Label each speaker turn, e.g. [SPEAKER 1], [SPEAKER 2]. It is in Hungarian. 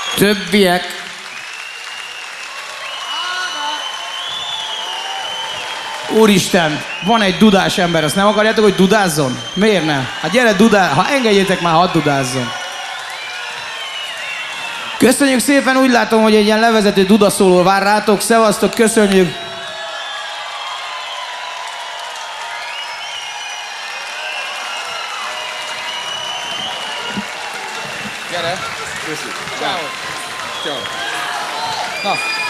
[SPEAKER 1] Többiek. Úristen, van egy dudás ember, azt nem akarjátok, hogy dudázzon? Miért nem? Hát gyere, ha engedjétek már, hadd dudázzon. Köszönjük szépen, úgy látom, hogy egy ilyen levezető dudaszóló vár rátok. Szevasztok, köszönjük!
[SPEAKER 2] Gyere! Köszönjük! Ciao. Na!